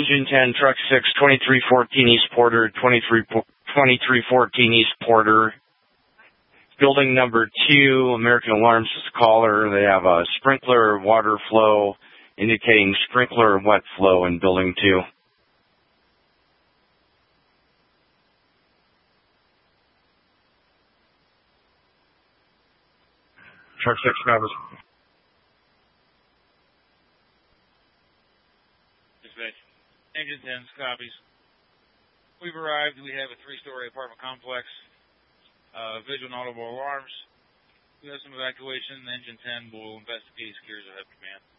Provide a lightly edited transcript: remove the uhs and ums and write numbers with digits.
Engine 10, Truck 6, 2314 East Porter, 2314 East Porter. Building number 2, American Alarms is a caller. They have a sprinkler water flow indicating sprinkler wet flow in building 2. Truck 6 covers. Dispatch. Engine 10 copies. We've arrived. We have a 3-story apartment complex. Visual and audible alarms. We have some evacuation. Engine 10 will investigate securities ahead of command.